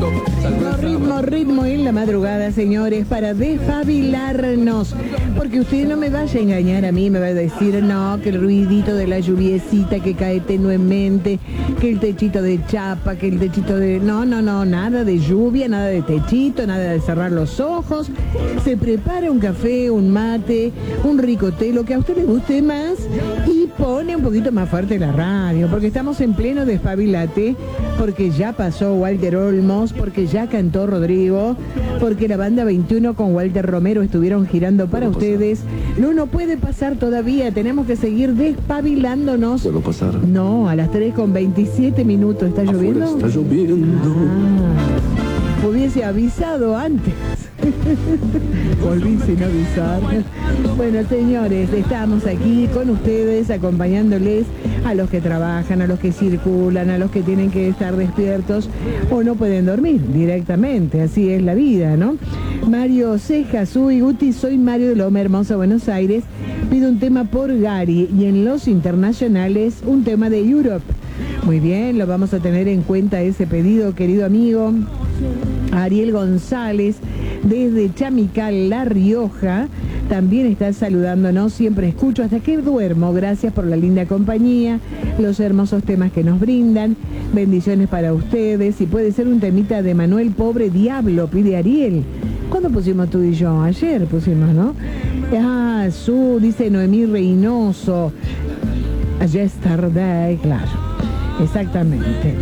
Ritmo en la madrugada, señores, para despabilarnos. Porque usted no me vaya a engañar a mí, me va a decir, no, que el ruidito de la lluviecita que cae tenuemente, que el techito de chapa, que el techito de... No, nada de lluvia, nada de techito, nada de cerrar los ojos. Se prepara un café, un mate, un rico té, lo que a usted le guste más, y pone un poquito más fuerte la radio, porque estamos en pleno despabilate, porque ya pasó Walter Olmos, porque ya cantó Rodrigo, porque la banda 21 con Walter Romero estuvieron girando para ustedes. No puede pasar todavía, tenemos que seguir despabilándonos. ¿Puedo pasar? No, a las 3:27. ¿Está lloviendo? Está lloviendo. Hubiese avisado antes. Volví sin avisar. Bueno, señores, estamos aquí con ustedes, acompañándoles a los que trabajan, a los que circulan, a los que tienen que estar despiertos o no pueden dormir directamente. Así es la vida, ¿no? Mario Cejas, uy, Guti, soy Mario de Loma Hermosa, Buenos Aires. Pido un tema por Gary y en los internacionales un tema de Europe. Muy bien, lo vamos a tener en cuenta ese pedido, querido amigo. Ariel González, desde Chamical, La Rioja, también está saludándonos. Siempre escucho hasta que duermo. Gracias por la linda compañía, los hermosos temas que nos brindan. Bendiciones para ustedes. Y puede ser un temita de Manuel Pobre Diablo, pide Ariel. ¿Cuándo pusimos tú y yo? Ayer pusimos, ¿no? Dice Noemí Reynoso. Yesterday, claro. Exactamente.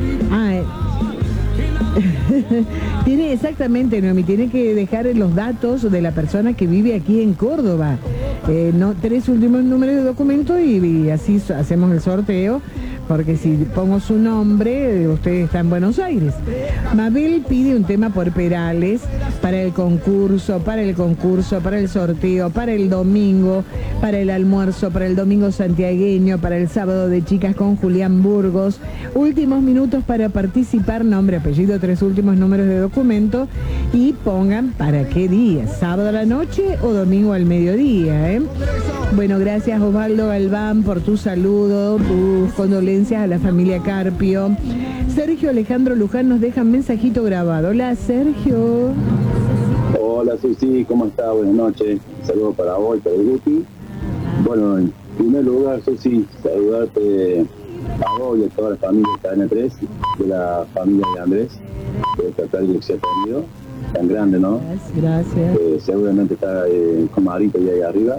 Tiene exactamente, Noemi, tiene que dejar los datos de la persona que vive aquí en Córdoba. 3 últimos números de documento y así hacemos el sorteo, porque si pongo su nombre, usted está en Buenos Aires. Mabel pide un tema por Perales para el concurso, para el sorteo, para el domingo, para el almuerzo, para el domingo santiagueño, para el sábado de chicas con Julián Burgos. Últimos minutos para participar, nombre, apellido, 3 últimos números de documento y pongan para qué día, sábado a la noche o domingo al mediodía, ¿eh? Bueno, gracias Osvaldo Galván por tu saludo, tus condolencias a la familia Carpio. Sergio Alejandro Luján nos deja un mensajito grabado. Hola, Sergio. Hola, Susi, ¿cómo está? Buenas noches. Saludos para vos y para el Guti. Bueno, en primer lugar, Susi, saludarte a vos y a toda la familia de Cadena 3, de la familia de Andrés, de esta tarde que se ha tenido, tan grande, ¿no? Gracias. Seguramente está con Marito y ahí arriba.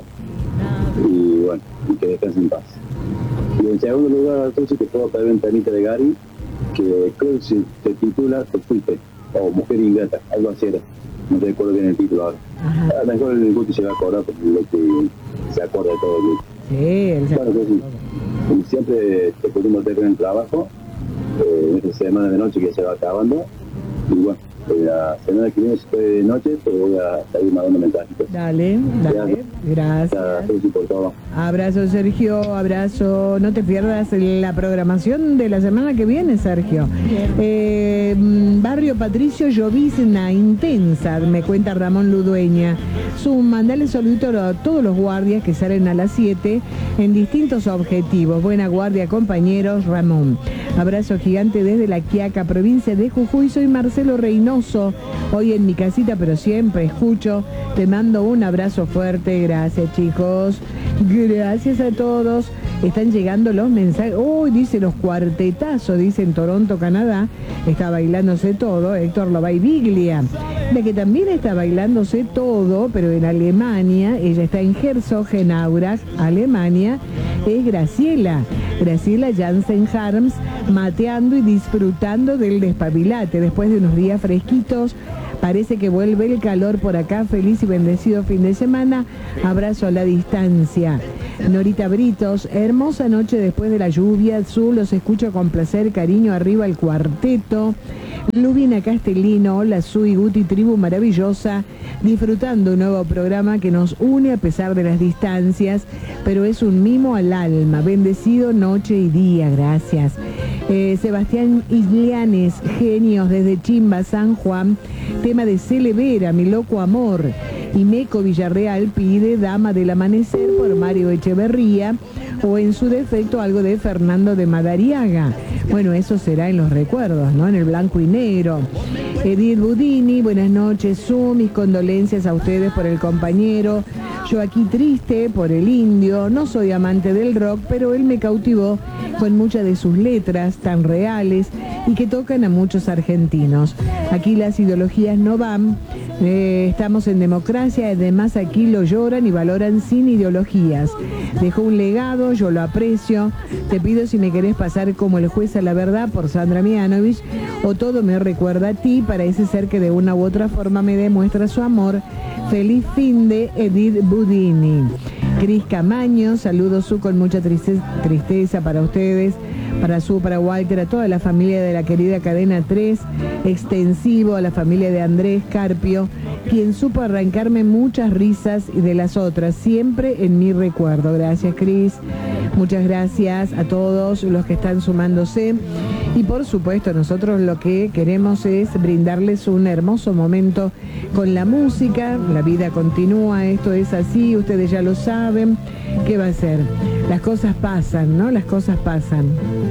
Y bueno, y que descansen en paz. Y en segundo lugar, Susi, te puedo pedir un temita de Gary, que creo que se titula Te fuiste, o Mujer Ingrata, algo así era. No recuerdo bien el título ahora. A lo mejor el Guti se va a acordar porque lo que se acuerda de todo el Guti. Sí, claro que sí. Y siempre te pudimos tener en el trabajo, en esta semana de noche que se va acabando. Y bueno, la semana que viene, si fue de noche, te voy a seguir mandando mensajitos. Dale, gracias. Por todo. Abrazo, Sergio, abrazo. No te pierdas la programación de la semana que viene, Sergio. Barrio Patricio, llovizna intensa, me cuenta Ramón Ludueña. Mandale saludito a todos los guardias que salen a las 7 en distintos objetivos. Buena guardia, compañeros. Ramón. Abrazo gigante desde La Quiaca, provincia de Jujuy. Soy Marcelo Reynoso, hoy en mi casita, pero siempre escucho. Te mando un abrazo fuerte. Gracias, chicos. Gracias a todos. Están llegando los mensajes. Dice los cuartetazos, dice en Toronto, Canadá. Está bailándose todo. Héctor Lobay Biglia. La que también está bailándose todo, pero en Alemania, ella está en Herzogenaurach, Alemania, es Graciela Jansen Harms, mateando y disfrutando del despabilate después de unos días fresquitos. Parece que vuelve el calor por acá. Feliz y bendecido fin de semana. Abrazo a la distancia. Norita Britos, hermosa noche después de la lluvia. Azul, los escucho con placer, cariño, arriba el cuarteto. Lubina Castellino, hola Sui, Guti, tribu maravillosa, disfrutando un nuevo programa que nos une a pesar de las distancias, pero es un mimo al alma. Bendecido noche y día, gracias. Sebastián Islianes, genios desde Chimba, San Juan, tema de Celevera, Mi Loco Amor. Y Meco Villarreal pide Dama del Amanecer por Mario Echeverría. o en su defecto algo de Fernando de Madariaga. Bueno, eso será en los recuerdos, ¿no? En el blanco y negro. Edith Budini, buenas noches, mis condolencias a ustedes por el compañero. Yo aquí triste por el indio, no soy amante del rock, pero él me cautivó con muchas de sus letras tan reales y que tocan a muchos argentinos. Aquí las ideologías no van, estamos en democracia, además aquí lo lloran y valoran sin ideologías. Dejó un legado, yo lo aprecio. Te pido si me querés pasar como el juez a la verdad por Sandra Mianovich, o todo me recuerda a ti, para ese ser que de una u otra forma me demuestra su amor. Feliz fin de Edith Budini. Cris Camaño, saludos con mucha tristeza para ustedes, para Walter, a toda la familia de la querida Cadena 3, extensivo a la familia de Andrés Carpio, quien supo arrancarme muchas risas y de las otras, siempre en mi recuerdo. Gracias, Cris. Muchas gracias a todos los que están sumándose. Y por supuesto, nosotros lo que queremos es brindarles un hermoso momento con la música. La vida continúa, esto es así, ustedes ya lo saben. ¿Qué va a ser? Las cosas pasan, ¿no? Las cosas pasan.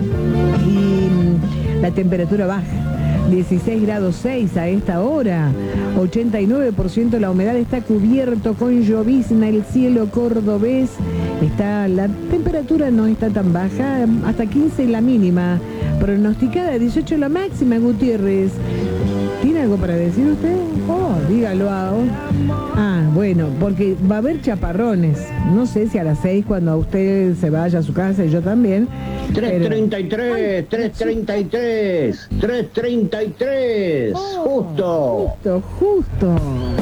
Y la temperatura baja. 16 grados 6 a esta hora, 89% la humedad, está cubierto con llovizna el cielo cordobés, la temperatura no está tan baja, hasta 15 la mínima, pronosticada 18 la máxima. Gutiérrez, ¿tiene algo para decir usted? Oh, dígalo ahora. Bueno, porque va a haber chaparrones, no sé si a las 6 cuando usted se vaya a su casa y yo también. 3:33, 3:33, 3:33, justo.